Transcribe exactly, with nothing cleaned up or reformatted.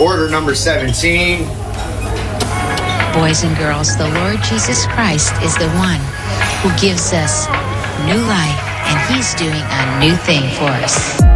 Order number seventeen. Boys and girls, the Lord Jesus Christ is the one who gives us new life, and he's doing a new thing for us.